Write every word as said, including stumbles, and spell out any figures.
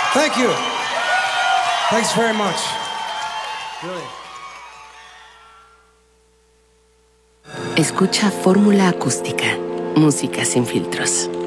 Thank you. Thanks very much. Really. Escucha Fórmula Acústica. Música sin filtros.